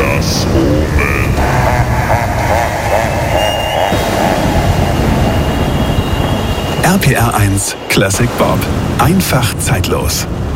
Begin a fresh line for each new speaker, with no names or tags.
Das Omen.
RPR 1 Classic Bob. Einfach zeitlos.